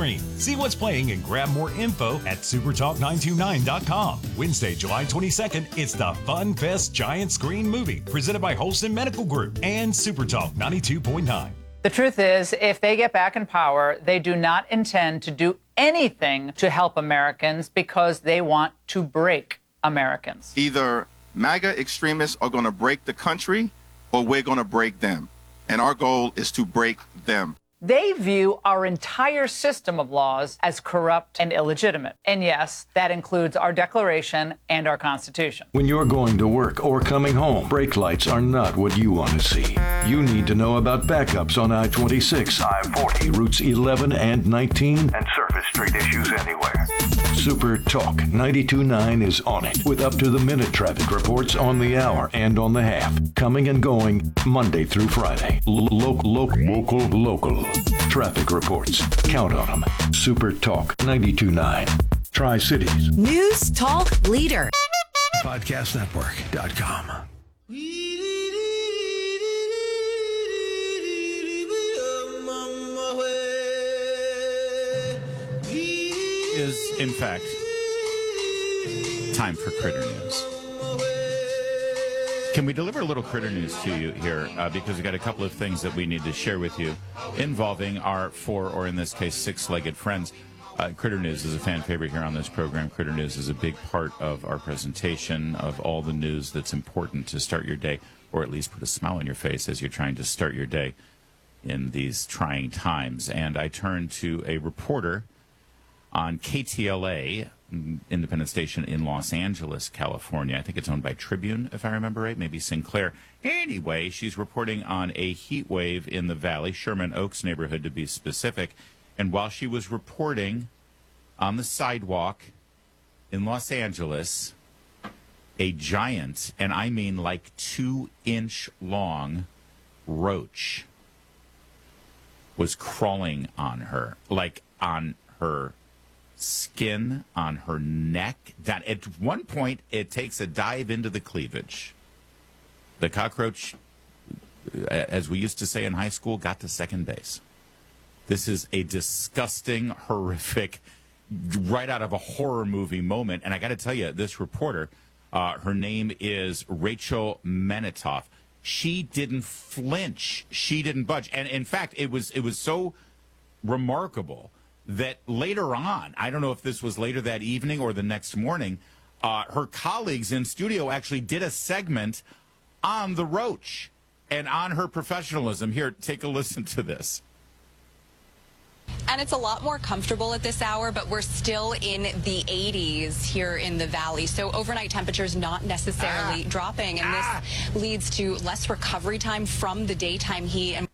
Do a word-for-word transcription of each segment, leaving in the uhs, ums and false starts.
screen. See what's playing and grab more info at super talk nine two nine dot com. Wednesday, July twenty-second, it's the Fun Fest Giant Screen Movie, presented by Holston Medical Group and Super Talk ninety-two point nine. The truth is, if they get back in power, they do not intend to do anything to help Americans because they want to break Americans. Either MAGA extremists are going to break the country or we're going to break them. And our goal is to break them. They view our entire system of laws as corrupt and illegitimate. And yes, that includes our Declaration and our Constitution. When you're going to work or coming home, brake lights are not what you want to see. You need to know about backups on I twenty-six, I forty, routes eleven and nineteen, and surface street issues anywhere. Super Talk ninety-two point nine is on it with up-to-the-minute traffic reports on the hour and on the half, coming and going Monday through Friday. Local, local, local, local. Traffic reports. Count on them. Super Talk ninety-two point nine. Tri-Cities. News Talk Leader. podcast network dot com. Is, in fact, time for Critter News. Can we deliver a little Critter News to you here? Uh, because we've got a couple of things that we need to share with you involving our four, or in this case, six-legged friends. Uh, Critter News is a fan favorite here on this program. Critter News is a big part of our presentation of all the news that's important to start your day, or at least put a smile on your face as you're trying to start your day in these trying times. And I turn to a reporter on K T L A, independent station in Los Angeles, California. I think it's owned by Tribune, if I remember right, maybe Sinclair. Anyway, she's reporting on a heat wave in the valley, Sherman Oaks neighborhood to be specific. And while she was reporting on the sidewalk in Los Angeles, a giant, and I mean like two-inch long, roach was crawling on her, like on her skin, on her neck. That at one point it takes a dive into the cleavage. The cockroach, as we used to say in high school, got to second base. This is a disgusting, horrific, right out of a horror movie moment. And I got to tell you, this reporter, uh, her name is Rachel Menitoff. She didn't flinch. She didn't budge. And in fact, it was it was so remarkable that later on, I don't know if this was later that evening or the next morning, uh, her colleagues in studio actually did a segment on the roach and on her professionalism. Here, take a listen to this. And it's a lot more comfortable at this hour, but we're still in the eighties here in the valley. So overnight temperatures not necessarily ah. dropping, and ah. this leads to less recovery time from the daytime heat. And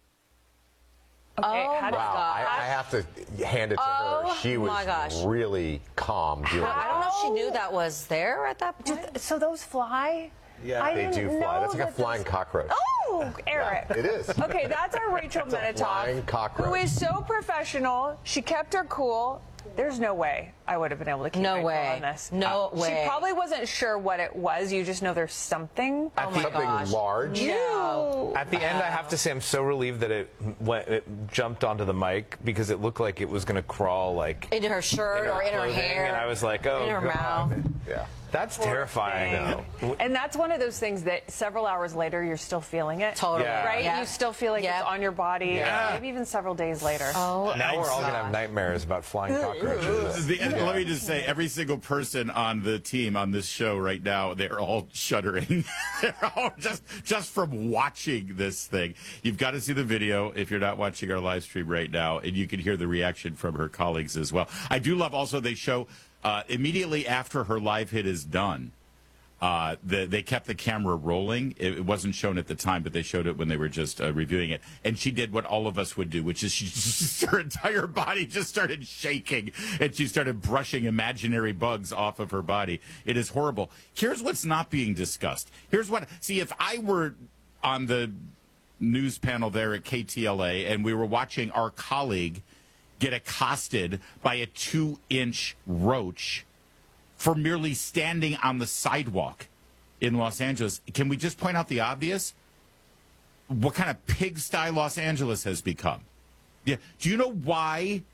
Okay, oh how my wow, gosh. I, I have to hand it to oh her. She was really calm. I don't know if she knew that was there at that point. So those fly? Yeah, I they do fly. That's like that a flying those... cockroach. Oh, Eric. Yeah, it is. Okay, that's our Rachel Menitoff, who is so professional. She kept her cool. There's no way I would have been able to keep no my way. cool on this. No uh, way. She probably wasn't sure what it was. You just know there's something. I think oh my something gosh. large. No. At the end, I have to say I'm so relieved that it went, it jumped onto the mic because it looked like it was going to crawl like into her shirt in her or in her clothing, hair. and I was like, oh, in her God. mouth. Yeah. That's Poor terrifying. Thing. And that's one of those things that several hours later you're still feeling it. Totally. Yeah. Right? Yeah. You still feel like yeah. it's on your body. Yeah. Maybe even several days later. Oh, now we're all gosh. going to have nightmares about flying cockroaches. The, let me just say, every single person on the team on this show right now, they're all shuddering. They're all just just from watching this thing. You've got to see the video if you're not watching our live stream right now, and you can hear the reaction from her colleagues as well. I do love also they show uh, immediately after her live hit is done. Uh, the, they kept the camera rolling. It, it wasn't shown at the time, but they showed it when they were just uh, reviewing it. And she did what all of us would do, which is she just, her entire body just started shaking, and she started brushing imaginary bugs off of her body. It is horrible. Here's what's not being discussed. Here's what, see, if I were on the news panel there at K T L A and we were watching our colleague get accosted by a two-inch roach for merely standing on the sidewalk in Los Angeles. Can we just point out the obvious? What kind of pigsty Los Angeles has become? Yeah. Do you know why